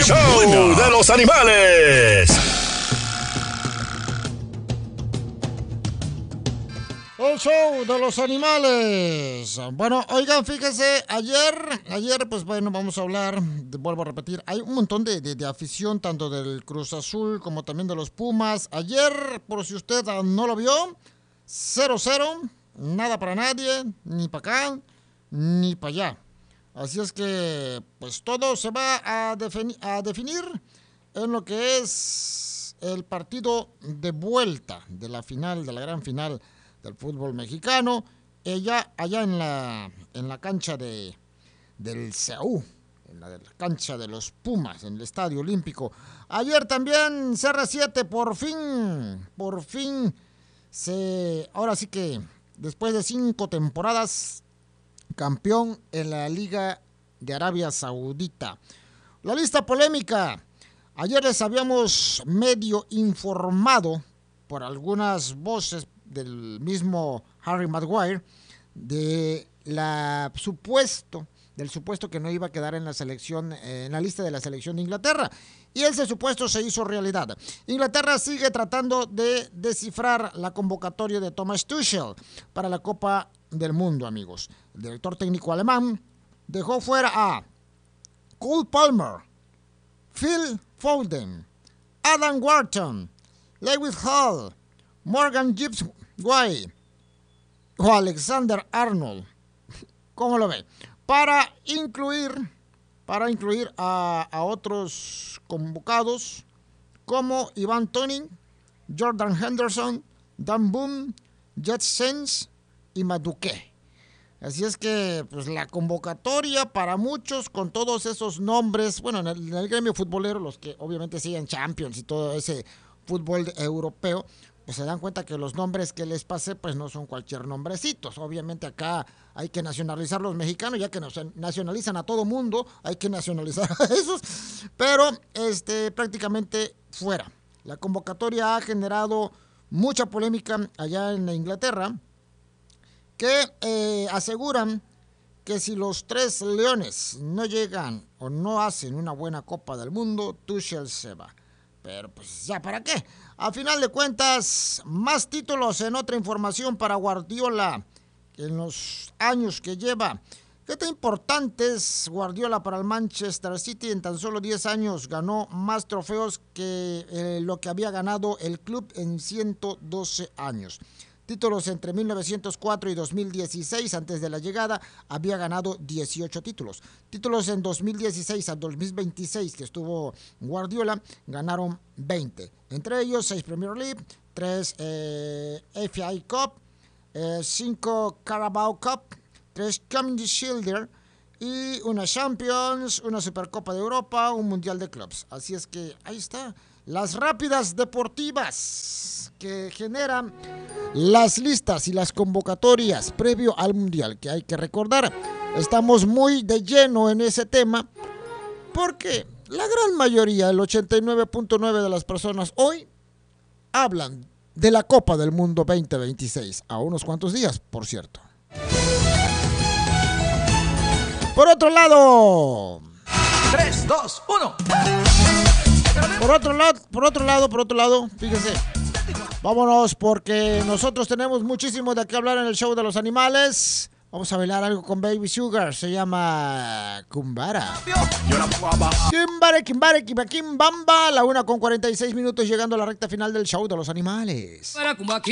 show de los animales! El show de los animales. Bueno, oigan, fíjense, ayer, pues bueno, vamos a hablar, vuelvo a repetir, hay un montón de afición, tanto del Cruz Azul como también de los Pumas. Ayer, por si usted no lo vio, 0-0, nada para nadie, ni para acá, ni para allá. Así es que, pues todo se va a definir en lo que es el partido de vuelta de la final, de la gran final del fútbol mexicano, allá en la cancha del CU, en la cancha de los Pumas, en el Estadio Olímpico. Ayer también CR7 por fin, ahora sí que después de 5 temporadas, campeón en la Liga de Arabia Saudita. La lista polémica. Ayer les habíamos medio informado por algunas voces del mismo Harry Maguire del supuesto que no iba a quedar en la selección, en la lista de la selección de Inglaterra, y ese supuesto se hizo realidad. Inglaterra sigue tratando de descifrar la convocatoria de Thomas Tuchel para la Copa del Mundo, amigos. El director técnico alemán dejó fuera a Cole Palmer, Phil Foden, Adam Wharton, Lewis Hall, Morgan Gibbs White o Alexander Arnold, ¿cómo lo ve? Para incluir a otros convocados como Ivan Toney, Jordan Henderson, Dan Boone, Jet Sens y Madueke. Así es que pues la convocatoria para muchos con todos esos nombres, bueno, en el gremio futbolero, los que obviamente siguen Champions y todo ese fútbol europeo, pues se dan cuenta que los nombres que les pasé pues no son cualquier nombrecitos. Obviamente acá hay que nacionalizar a los mexicanos, ya que nos nacionalizan a todo mundo, hay que nacionalizar a esos, pero prácticamente fuera. La convocatoria ha generado mucha polémica allá en Inglaterra, que aseguran que si los 3 leones no llegan o no hacen una buena Copa del Mundo, Tuchel se va. Pero pues ya para qué. A final de cuentas, más títulos en otra información para Guardiola en los años que lleva. ¿Qué tan importante es Guardiola para el Manchester City? En tan solo 10 años ganó más trofeos que lo que había ganado el club en 112 años. Títulos entre 1904 y 2016, antes de la llegada, había ganado 18 títulos. Títulos en 2016 a 2026, que estuvo Guardiola, ganaron 20. Entre ellos, 6 Premier League, 3 FA Cup, 5 Carabao Cup, 3 Community Shield y una Champions, una Supercopa de Europa, un Mundial de Clubs. Así es que ahí está. Las rápidas deportivas que generan las listas y las convocatorias previo al Mundial, que hay que recordar. Estamos muy de lleno en ese tema porque la gran mayoría, el 89.9% de las personas hoy hablan de la Copa del Mundo 2026, a unos cuantos días, por cierto. Por otro lado... 3, 2, 1. Por otro lado, fíjense. Vámonos porque nosotros tenemos muchísimo de qué hablar en el show de los animales. Vamos a bailar algo con Baby Sugar. Se llama Kumbara. Kimbare, Kimbamba. La 1:46 llegando a la recta final del show de los animales.